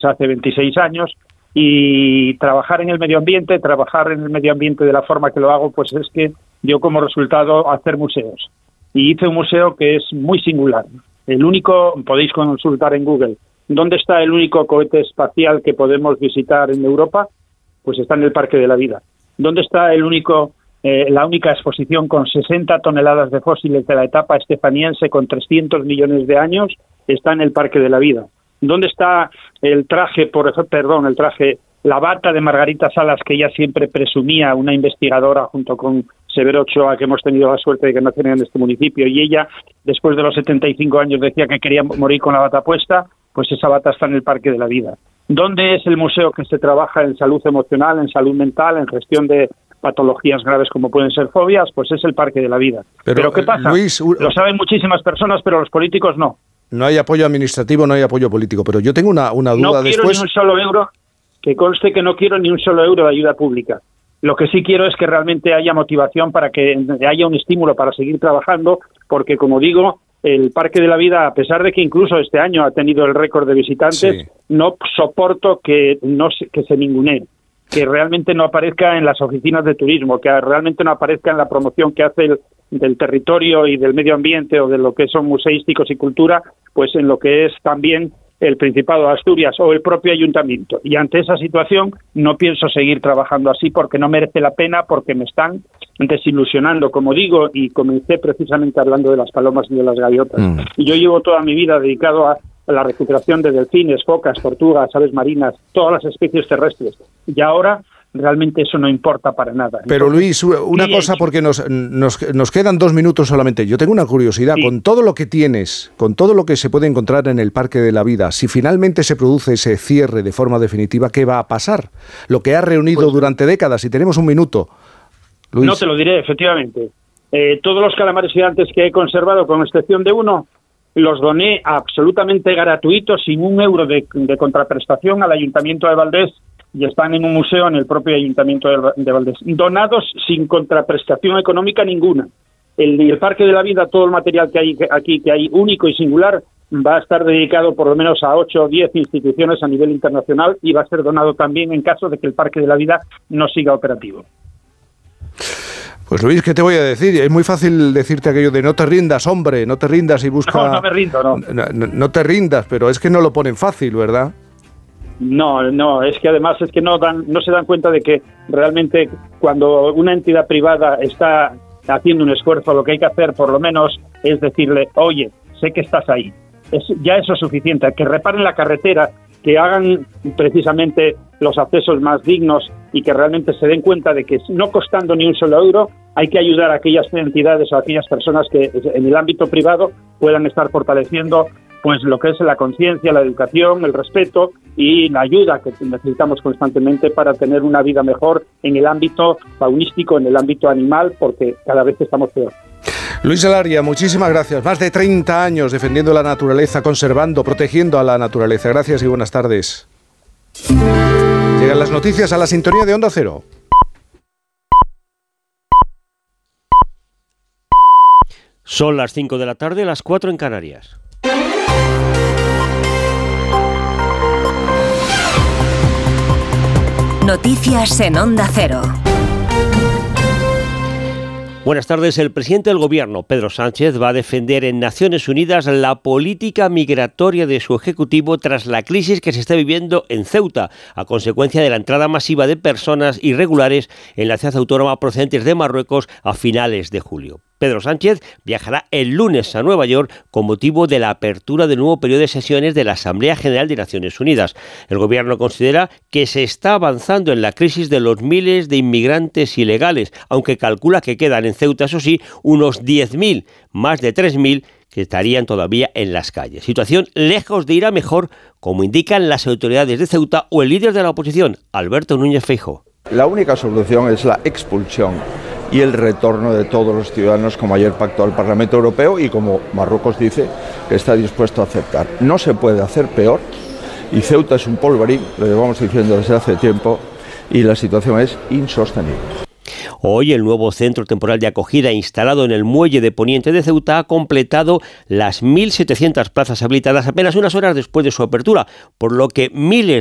hace 26 años, y trabajar en el medio ambiente de la forma que lo hago, pues es que dio como resultado hacer museos. Y hice un museo que es muy singular. El único, podéis consultar en Google, ¿dónde está el único cohete espacial que podemos visitar en Europa? Pues está en el Parque de la Vida. ¿Dónde está la única exposición con 60 toneladas de fósiles de la etapa estefaniense con 300 millones de años? Está en el Parque de la Vida. ¿Dónde está la bata de Margarita Salas, que ella siempre presumía, una investigadora junto con Severo Ochoa, que hemos tenido la suerte de que nacer en este municipio, y ella, después de los 75 años, decía que quería morir con la bata puesta? Pues esa bata está en el Parque de la Vida. ¿Dónde es el museo que se trabaja en salud emocional, en salud mental, en gestión de patologías graves como pueden ser fobias? Pues es el Parque de la Vida. Pero ¿qué pasa? Luis, lo saben muchísimas personas, pero los políticos no. No hay apoyo administrativo, no hay apoyo político, pero yo tengo una duda no después. No quiero ni un solo euro, que conste que no quiero ni un solo euro de ayuda pública. Lo que sí quiero es que realmente haya motivación para que haya un estímulo para seguir trabajando, porque, como digo, el Parque de la Vida, a pesar de que incluso este año ha tenido el récord de visitantes, sí, no soporto que se ningunee, que realmente no aparezca en las oficinas de turismo, que realmente no aparezca en la promoción que hace del territorio y del medio ambiente o de lo que son museísticos y cultura, pues en lo que es también el Principado de Asturias o el propio ayuntamiento. Y ante esa situación no pienso seguir trabajando así, porque no merece la pena, porque me están desilusionando, como digo, y comencé precisamente hablando de las palomas y de las gaviotas. Y yo llevo toda mi vida dedicado a la recuperación de delfines, focas, tortugas, aves marinas, todas las especies terrestres. Y ahora realmente eso no importa para nada. Pero Luis, una cosa, porque nos quedan 2 minutos solamente. Yo tengo una curiosidad, sí. Con todo lo que tienes, con todo lo que se puede encontrar en el Parque de la Vida, si finalmente se produce ese cierre de forma definitiva, ¿qué va a pasar? Lo que ha reunido durante décadas, si tenemos 1 minuto. Luis. No te lo diré, efectivamente. Todos los calamares gigantes que he conservado, con excepción de uno, los doné absolutamente gratuitos, sin un euro de contraprestación al Ayuntamiento de Valdés, y están en un museo en el propio Ayuntamiento de Valdés. Donados sin contraprestación económica ninguna. El Parque de la Vida, todo el material que hay aquí, que hay único y singular, va a estar dedicado por lo menos a 8 o 10 instituciones a nivel internacional, y va a ser donado también en caso de que el Parque de la Vida no siga operativo. Pues Luis, ¿qué te voy a decir? Es muy fácil decirte aquello de no te rindas, hombre, no te rindas y busca... No me rindo, no. No te rindas, pero es que no lo ponen fácil, ¿verdad? No, es que además es que no se dan cuenta de que realmente cuando una entidad privada está haciendo un esfuerzo, lo que hay que hacer por lo menos es decirle, oye, sé que estás ahí. Ya eso es suficiente, que reparen la carretera, que hagan precisamente los accesos más dignos y que realmente se den cuenta de que no costando ni un solo euro hay que ayudar a aquellas entidades o a aquellas personas que en el ámbito privado puedan estar fortaleciendo pues lo que es la conciencia, la educación, el respeto y la ayuda que necesitamos constantemente para tener una vida mejor en el ámbito faunístico, en el ámbito animal, porque cada vez estamos peor. Luis Alaria, muchísimas gracias. Más de 30 años defendiendo la naturaleza, conservando, protegiendo a la naturaleza. Gracias y buenas tardes. Llegan las noticias a la sintonía de Onda Cero. Son las 5 de la tarde, las 4 en Canarias. Noticias en Onda Cero. Buenas tardes. El presidente del Gobierno, Pedro Sánchez, va a defender en Naciones Unidas la política migratoria de su ejecutivo tras la crisis que se está viviendo en Ceuta, a consecuencia de la entrada masiva de personas irregulares en la ciudad autónoma procedentes de Marruecos a finales de julio. Pedro Sánchez viajará el lunes a Nueva York con motivo de la apertura del nuevo periodo de sesiones de la Asamblea General de Naciones Unidas. El Gobierno considera que se está avanzando en la crisis de los miles de inmigrantes ilegales, aunque calcula que quedan en Ceuta, eso sí, unos 10.000, más de 3.000, que estarían todavía en las calles. Situación lejos de ir a mejor, como indican las autoridades de Ceuta o el líder de la oposición, Alberto Núñez Feijóo. La única solución es la expulsión y el retorno de todos los ciudadanos, como ayer pactó el Parlamento Europeo y como Marruecos dice que está dispuesto a aceptar. No se puede hacer peor, y Ceuta es un polvorín, lo llevamos diciendo desde hace tiempo, y la situación es insostenible. Hoy el nuevo centro temporal de acogida instalado en el muelle de Poniente de Ceuta ha completado las 1.700 plazas habilitadas apenas unas horas después de su apertura, por lo que miles